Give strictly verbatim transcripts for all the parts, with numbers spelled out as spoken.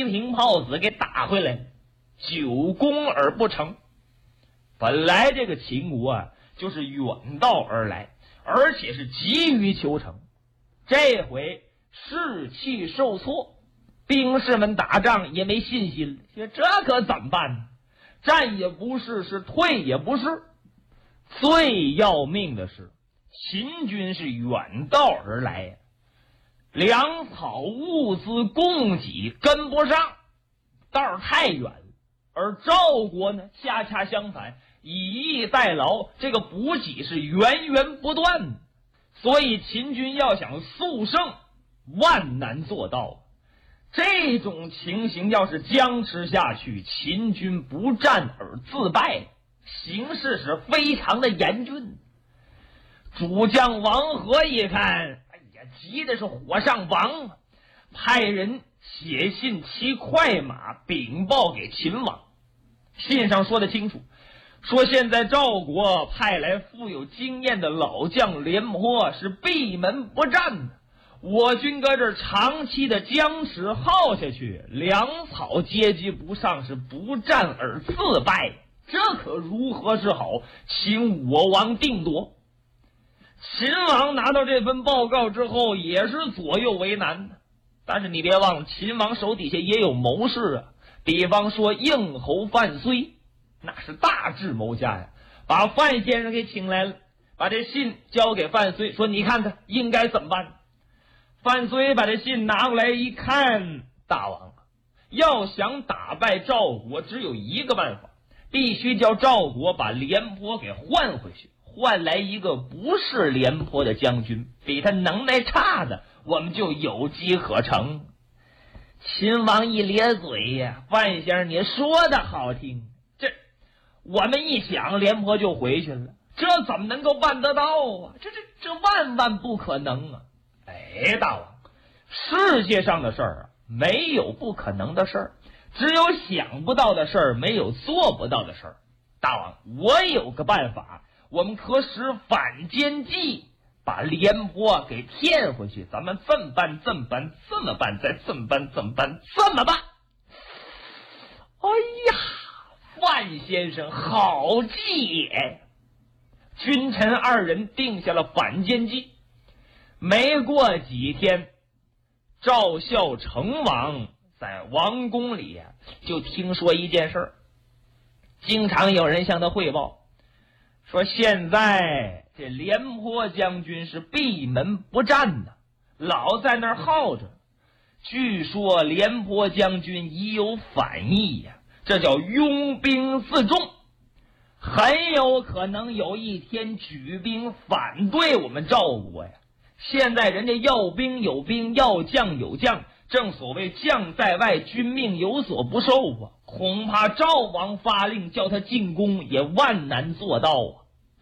瓶炮子给打回来了，久攻而不成。本来这个秦国啊，就是远道而来，而且是急于求成，这回士气受挫，兵士们打仗也没信心了，这可怎么办呢？战也不是，是退也不是。最要命的是，秦军是远道而来呀，粮草物资供给跟不上，道儿太远了。而赵国呢，恰恰相反，以逸待劳，这个补给是源源不断的，所以秦军要想速胜，万难做到。这种情形要是僵持下去，秦军不战而自败，形势是非常的严峻。主将王和一看，哎呀，急的是火上王，派人写信骑快马禀报给秦王。信上说得清楚，说现在赵国派来富有经验的老将廉颇，是闭门不战的，我军搁这儿长期的僵持耗下去，粮草接济不上，是不战而自败，这可如何是好？请我王定夺。秦王拿到这份报告之后也是左右为难的，但是你别忘了，秦王手底下也有谋士啊，比方说应侯范睢，那是大智谋家呀，把范先生给请来了，把这信交给范睢，说你看看应该怎么办。范睢把这信拿过来一看，大王啊，要想打败赵国只有一个办法，必须叫赵国把廉颇给换回去，换来一个不是廉颇的将军，比他能耐差的，我们就有机可乘。秦王一咧嘴呀，范先生你说的好听，这我们一想廉颇就回去了，这怎么能够办得到啊？这这这万万不可能啊！哎，大王，世界上的事儿啊，没有不可能的事儿，只有想不到的事儿，没有做不到的事儿。大王，我有个办法，我们可使反间计，把廉颇给骗回去，咱们这么办这么办这么办再这么办这么办这么办。哎呀，范先生好计也！君臣二人定下了反间计。没过几天，赵孝成王在王宫里啊，就听说一件事儿，经常有人向他汇报，说现在这廉颇将军是闭门不战的，老在那儿耗着。据说廉颇将军已有反意呀、啊，这叫拥兵自重，很有可能有一天举兵反对我们赵国呀。现在人家要兵有兵，要将有将，正所谓将在外，君命有所不受啊。恐怕赵王发令叫他进攻，也万难做到啊。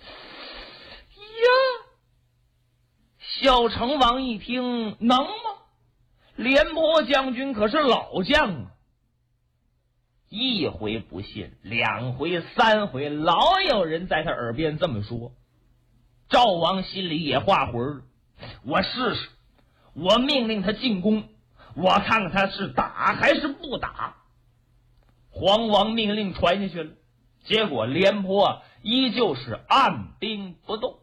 呀，小成王一听，能吗？廉颇将军可是老将啊！一回不信，两回三回，老有人在他耳边这么说。赵王心里也画魂了，我试试，我命令他进攻，我看看他是打还是不打。黄王命令传下去了，结果廉颇依旧是按兵不动。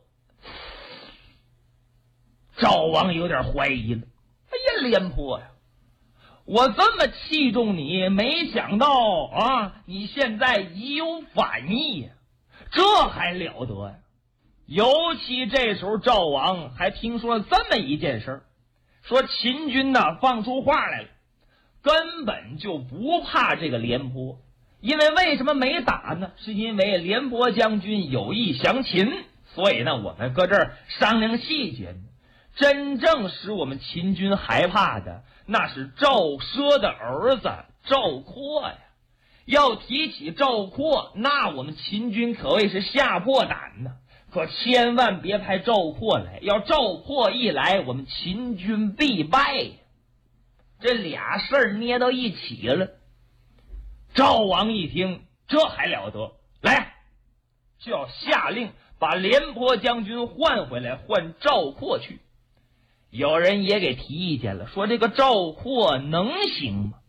赵王有点怀疑了，哎呀，廉颇呀，我这么器重你，没想到啊，你现在已有反意呀，这还了得呀！尤其这时候赵王还听说了这么一件事儿，说秦军呢放出话来了，根本就不怕这个廉颇。因为为什么没打呢？是因为廉颇将军有意降秦，所以呢我们搁这儿商量细节呢。真正使我们秦军害怕的，那是赵奢的儿子赵括呀。要提起赵括，那我们秦军可谓是吓破胆呢。可千万别派赵括来，要赵括一来，我们秦军必败。这俩事儿捏到一起了。赵王一听，这还了得，来，就要下令把廉颇将军换回来，换赵括去。有人也给提意见了，说这个赵括能行吗？